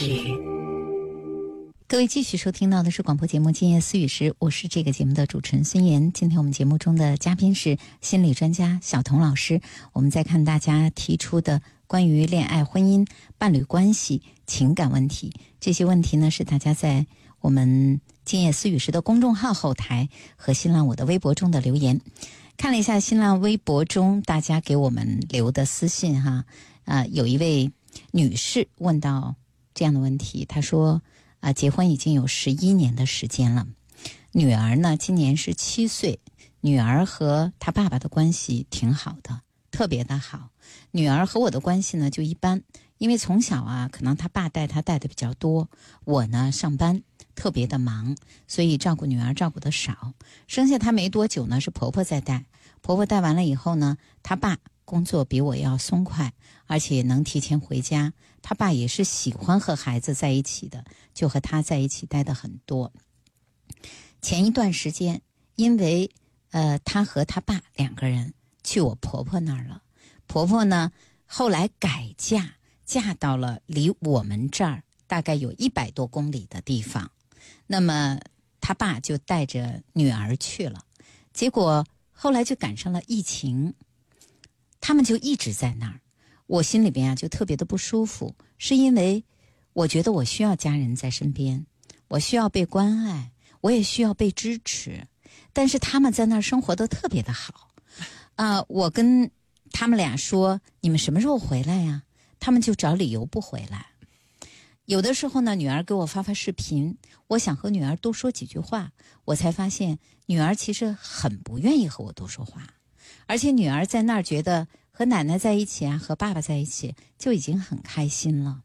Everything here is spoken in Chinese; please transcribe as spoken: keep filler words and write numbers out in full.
各位继续收听到的是广播节目《今夜思语时》，我是这个节目的主持人孙岩。今天我们节目中的嘉宾是心理专家小童老师。我们在看大家提出的关于恋爱、婚姻、伴侣关系、情感问题，这些问题呢是大家在我们《今夜思语时》的公众号后台和新浪我的微博中的留言。看了一下新浪微博中大家给我们留的私信哈，呃，有一位女士问到这样的问题，她说啊，结婚已经有十一年的时间了，女儿呢今年是七岁，女儿和她爸爸的关系挺好的，特别的好。女儿和我的关系呢就一般，因为从小啊，可能她爸带她带的比较多，我呢上班特别的忙，所以照顾女儿照顾的少。生下她没多久呢，是婆婆在带，婆婆带完了以后呢，她爸工作比我要松快，而且能提前回家。他爸也是喜欢和孩子在一起的，就和他在一起待得很多。前一段时间，因为呃，他和他爸两个人去我婆婆那儿了，婆婆呢后来改嫁，嫁到了离我们这儿大概有一百多公里的地方。那么他爸就带着女儿去了，结果后来就赶上了疫情，他们就一直在那儿。我心里边啊就特别的不舒服，是因为我觉得我需要家人在身边，我需要被关爱，我也需要被支持，但是他们在那儿生活的特别的好啊、呃，我跟他们俩说你们什么时候回来呀？他们就找理由不回来。有的时候呢，女儿给我发发视频，我想和女儿多说几句话，我才发现女儿其实很不愿意和我多说话，而且女儿在那儿觉得和奶奶在一起啊，和爸爸在一起就已经很开心了。